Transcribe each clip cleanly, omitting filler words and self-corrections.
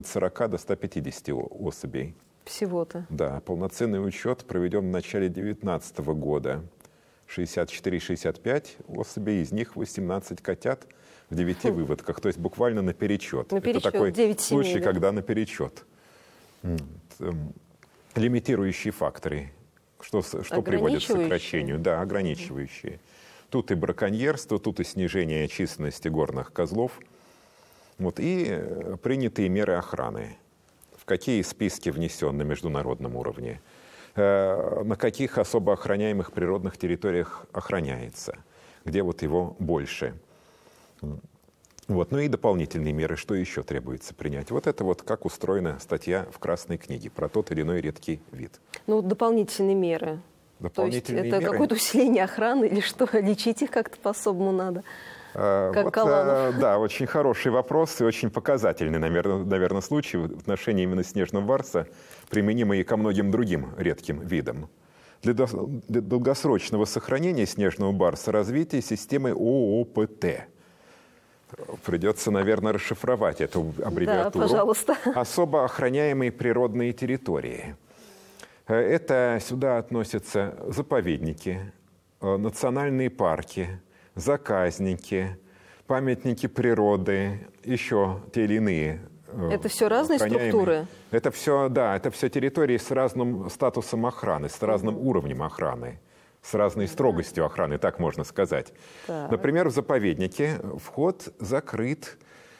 40 до 150 особей. Всего-то. Да, полноценный учет проведен в начале 2019 года. 64-65 особей, из них 18 котят в 9 выводках. То есть буквально наперечет. Это такой 9 семей, случай, да? когда наперечет. Лимитирующие факторы. Что приводит к сокращению? Да, ограничивающие. Тут и браконьерство, тут и снижение численности горных козлов. И принятые меры охраны. В какие списки внесен на международном уровне? На каких особо охраняемых природных территориях охраняется? Где его больше? Ну и дополнительные меры, что еще требуется принять. Это как устроена статья в Красной книге про тот или иной редкий вид. Дополнительные меры. Дополнительные То есть это меры. Какое-то усиление охраны или что? Лечить их как-то по-особому надо? Как Каланов. Да, очень хороший вопрос и очень показательный, наверное, случай в отношении именно снежного барса, применимый и ко многим другим редким видам. Для долгосрочного сохранения снежного барса развитие системы ООПТ. Придется, наверное, расшифровать эту аббревиатуру. Да, пожалуйста. Особо охраняемые природные территории. Сюда относятся заповедники, национальные парки, заказники, памятники природы, еще те или иные. Это все разные структуры? Это все территории с разным статусом охраны, с разным уровнем охраны, с разной строгостью охраны, так можно сказать. Так. Например, в заповеднике вход закрыт,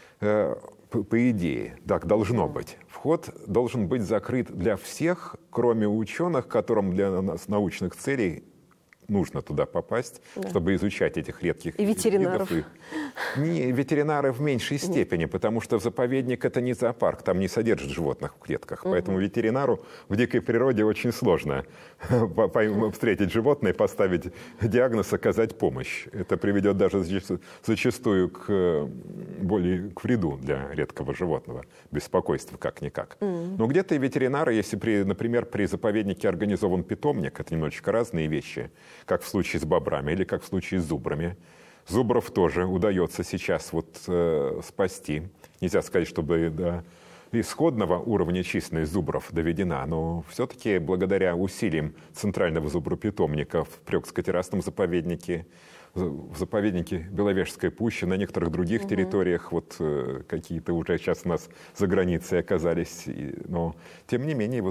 по идее, так должно быть. Вход должен быть закрыт для всех, кроме ученых, которым для научных целей нужно туда попасть, чтобы изучать этих редких видов. И ветеринаров. Ветеринары в меньшей степени, потому что заповедник — это не зоопарк, там не содержат животных в клетках. Поэтому ветеринару в дикой природе очень сложно встретить животное, поставить диагноз, оказать помощь. Это приведет даже зачастую к вреду для редкого животного. Беспокойство как-никак. Но где-то и ветеринары, если, например, при заповеднике организован питомник, это немножечко разные вещи, как в случае с бобрами или как в случае с зубрами. Зубров тоже удается сейчас спасти. Нельзя сказать, чтобы до исходного уровня численность зубров доведена, но все-таки благодаря усилиям Центрального зубропитомника в Прёкско-террасном заповеднике, в заповеднике Беловежской пущи, на некоторых других территориях, какие-то уже сейчас у нас за границей оказались, но тем не менее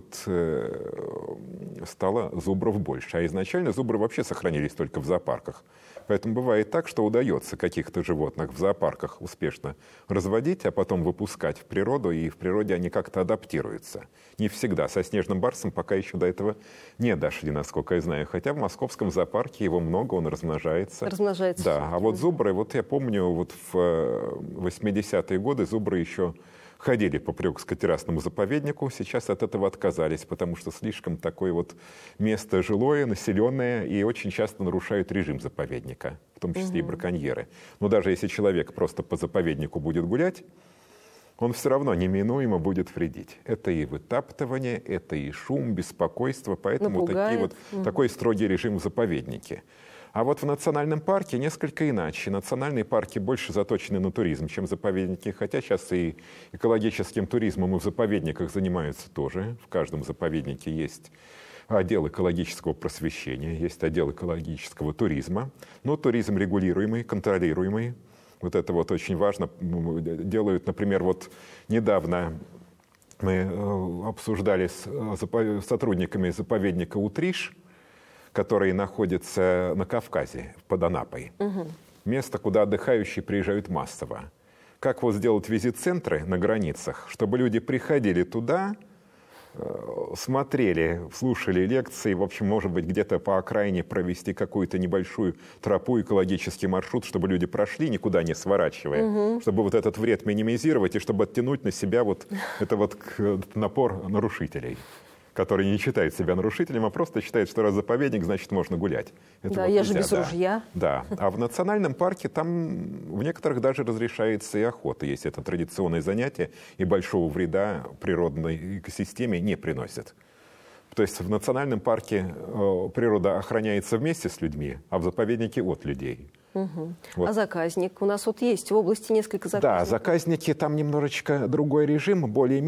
стало зубров больше. А изначально зубры вообще сохранились только в зоопарках. Поэтому бывает так, что удается каких-то животных в зоопарках успешно разводить, а потом выпускать в природу, и в природе они как-то адаптируются. Не всегда. Со снежным барсом пока еще до этого не дошли, насколько я знаю. Хотя в московском зоопарке его много, он размножается. Размножается. Да, а зубры, я помню, в 80-е годы зубры еще ходили по Прёкско-террасному заповеднику, сейчас от этого отказались, потому что слишком такое место жилое, населенное, и очень часто нарушают режим заповедника, в том числе и браконьеры. Но даже если человек просто по заповеднику будет гулять, он все равно неминуемо будет вредить. Это и вытаптывание, это и шум, беспокойство, поэтому такой строгий режим в заповеднике. А в национальном парке несколько иначе. Национальные парки больше заточены на туризм, чем заповедники. Хотя сейчас и экологическим туризмом и в заповедниках занимаются тоже. В каждом заповеднике есть отдел экологического просвещения, есть отдел экологического туризма. Но туризм регулируемый, контролируемый. Это очень важно. Делают, например, недавно мы обсуждали с сотрудниками заповедника Утриш, который находится на Кавказе, под Анапой. Место, куда отдыхающие приезжают массово. Как сделать визит-центры на границах, чтобы люди приходили туда, смотрели, слушали лекции, в общем, может быть, где-то по окраине провести какую-то небольшую тропу, экологический маршрут, чтобы люди прошли, никуда не сворачивая, чтобы этот вред минимизировать и чтобы оттянуть на себя напор нарушителей, которые не считают себя нарушителем, а просто считают, что раз заповедник, значит, можно гулять. Я же без ружья. Да. А в национальном парке там в некоторых даже разрешается и охота, если это традиционное занятие, и большого вреда природной экосистеме не приносит. То есть в национальном парке природа охраняется вместе с людьми, а в заповеднике от людей. А заказник? У нас есть в области несколько заказников. Да, заказники, там немножечко другой режим, более